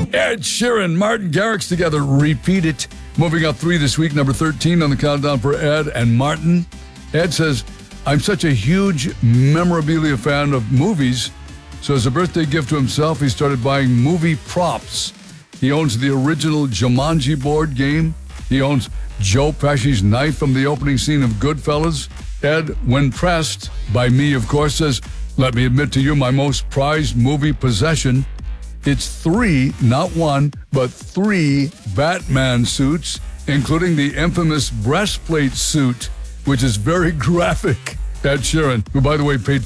Ed Sheeran, Martin Garrix together. Repeat It. Moving up 3 this week, number 13 on the countdown for Ed and Martin. Ed says, I'm such a huge memorabilia fan of movies, so as a birthday gift to himself, he started buying movie props. He owns the original Jumanji board game. He owns Joe Pesci's knife from the opening scene of Goodfellas. Ed, when pressed, by me of course, says, let me admit to you my most prized movie possession. It's 3, not 1, but 3 Batman suits, including the infamous breastplate suit, which is very graphic. Ed Sheeran, who by the way paid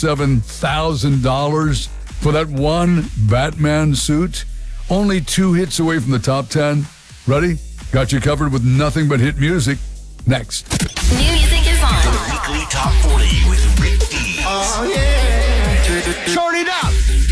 $57,000 for that one Batman suit, only 2 hits away from the top 10. Ready? Got you covered with nothing but hit music. Next. New music is on. The weekly top 40 with Rick Dees. Oh, yeah. Turn it up.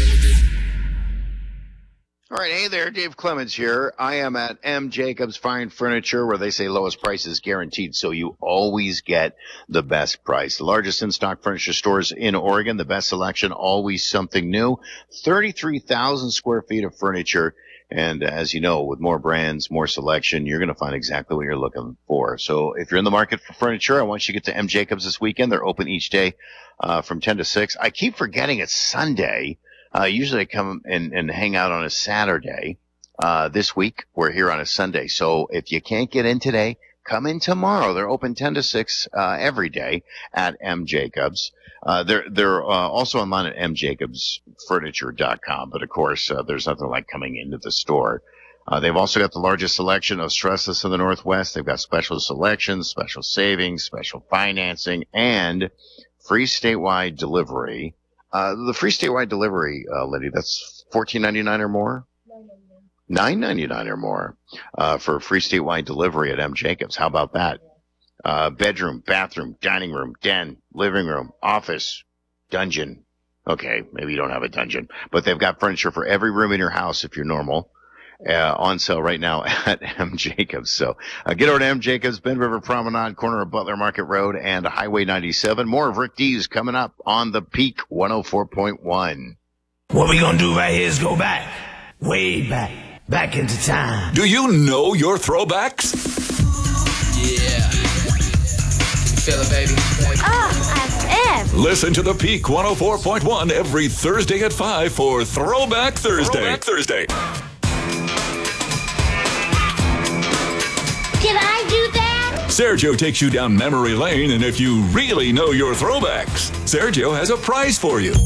All right, hey there, Dave Clemens here. I am at M. Jacobs Fine Furniture, where they say lowest price is guaranteed, so you always get the best price. The largest in-stock furniture stores in Oregon, the best selection, always something new. 33,000 square feet of furniture, and as you know, with more brands, more selection, you're going to find exactly what you're looking for. So if you're in the market for furniture, I want you to get to M. Jacobs this weekend. They're open each day from 10 to 6. I keep forgetting it's Sunday. Usually I come and hang out on a Saturday. This week, we're here on a Sunday. So if you can't get in today, come in tomorrow. They're open 10 to 6 every day at M. Jacobs. They're also online at mjacobsfurniture.com. But, of course, there's nothing like coming into the store. They've also got the largest selection of stressless in the Northwest. They've got special selections, special savings, special financing, and free statewide delivery. The free statewide delivery, Liddy, that's $14.99 or more? $9.99 or more for free statewide delivery at M. Jacobs. How about that? Bedroom, bathroom, dining room, den, living room, office, dungeon. Okay, maybe you don't have a dungeon, but they've got furniture for every room in your house if you're normal. On sale right now at M. Jacobs. So get over to M. Jacobs, Bend River Promenade, corner of Butler Market Road and Highway 97. More of Rick Dees coming up on the Peak 104.1. What we gonna do right here is go back, way back into time. Do you know your throwbacks? Yeah. Feel it, baby. FM. Listen to the Peak 104.1 every Thursday at 5 for Throwback Thursday. Did I do that? Sergio takes you down memory lane, and if you really know your throwbacks, Sergio has a prize for you.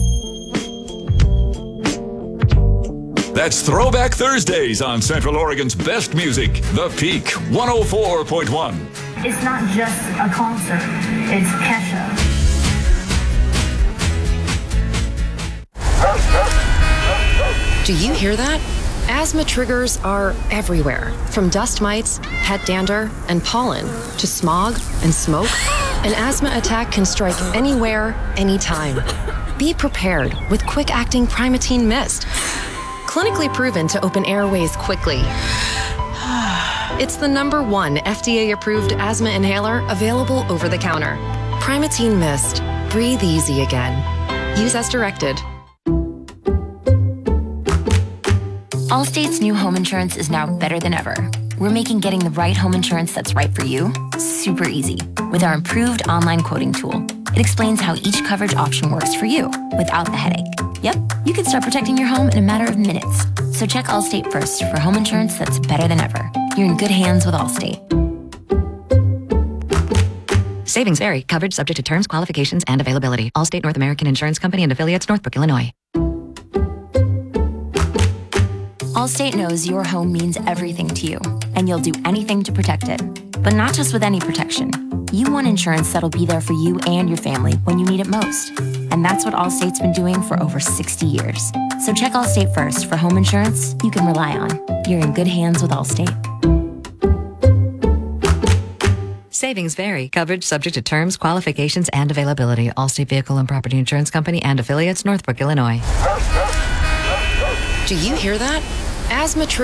That's Throwback Thursdays on Central Oregon's best music, The Peak 104.1. It's not just a concert, it's Kesha. Do you hear that? Asthma triggers are everywhere, from dust mites, pet dander, and pollen, to smog and smoke. An asthma attack can strike anywhere, anytime. Be prepared with quick-acting Primatene Mist. Clinically proven to open airways quickly. It's the #1 FDA-approved asthma inhaler available over the counter. Primatene Mist. Breathe easy again. Use as directed. Allstate's new home insurance is now better than ever. We're making getting the right home insurance that's right for you super easy with our improved online quoting tool. It explains how each coverage option works for you without the headache. Yep, you can start protecting your home in a matter of minutes. So check Allstate first for home insurance that's better than ever. You're in good hands with Allstate. Savings vary. Coverage subject to terms, qualifications, and availability. Allstate North American Insurance Company and affiliates, Northbrook, Illinois. Allstate knows your home means everything to you, and you'll do anything to protect it. But not just with any protection. You want insurance that'll be there for you and your family when you need it most. And that's what Allstate's been doing for over 60 years. So check Allstate first for home insurance you can rely on. You're in good hands with Allstate. Savings vary. Coverage subject to terms, qualifications, and availability. Allstate Vehicle and Property Insurance Company and affiliates, Northbrook, Illinois. Do you hear that? Asthma